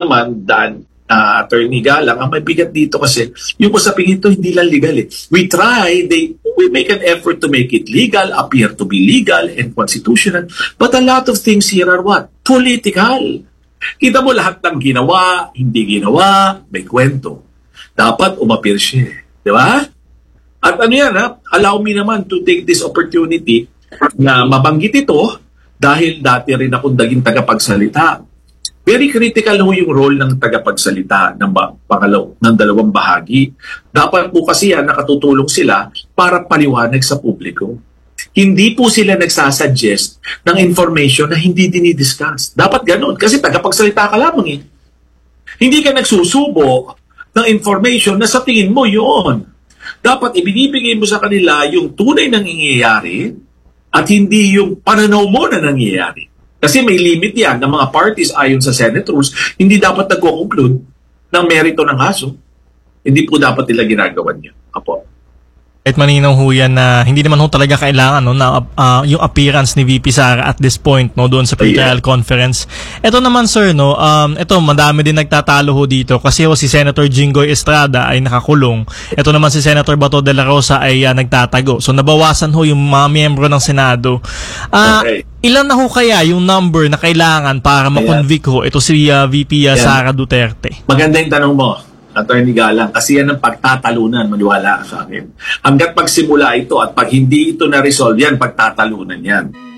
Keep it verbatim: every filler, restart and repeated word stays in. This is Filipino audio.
naman, Dan, uh, Attorney Galang, ang mabigat dito kasi, yung usaping ito hindi lang legal eh. We try, they, we make an effort to make it legal, appear to be legal and constitutional, but a lot of things here are what? Political. Kita mo lahat ng ginawa, hindi ginawa, may kwento. Dapat umapir siya. Di ba? At ano yan ha, allow me naman to take this opportunity na mabanggit ito dahil dati rin akong naging tagapagsalita. Very critical ho yung role ng tagapagsalita ng ba- pangalaw, ng dalawang bahagi. Dapat po kasi yan nakatutulong sila para paliwanag sa publiko. Hindi po sila nagsasuggest ng information na hindi dinidiscuss. Dapat ganun kasi tagapagsalita ka lamang eh. Hindi ka nagsusubo ng information na sa tingin mo yun. Dapat ibinibigay mo sa kanila yung tunay nang nangyayari at hindi yung pananaw mo na nangyayari. Kasi may limit yan ng mga parties ayon sa Senate rules, hindi dapat nagko-conclude ng merito ng kaso. Hindi po dapat nila ginagawa niya. Apo. Kahit maninaw ho yan na hindi naman ho talaga kailangan no, na uh, yung appearance ni V P Sara at this point no, doon sa pre-trial conference. Ito naman sir, no, um, ito madami din nagtatalo ho dito kasi ho si Senator Jinggoy Estrada ay nakakulong. Ito naman si Senator Bato de la Rosa ay uh, nagtatago. So nabawasan ho yung mga miyembro ng Senado. Uh, okay. Ilan na ho kaya yung number na kailangan para ma-convict ho ito si uh, V P uh, Sara Duterte? Maganda yung tanong mo, Attorney Galang, kasi yan ang pagtatalunan, maniwala ka sa akin. Hanggat pagsimula ito at pag hindi ito na-resolve yan, pagtatalunan yan.